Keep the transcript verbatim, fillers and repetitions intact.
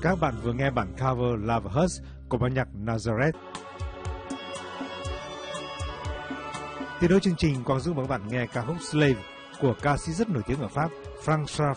Các bạn vừa nghe bản cover Love Hurts của ban nhạc Nazareth. Tiếp nối chương trình, Quang Dũng mời các bạn nghe ca khúc Slave của ca sĩ rất nổi tiếng ở Pháp Francois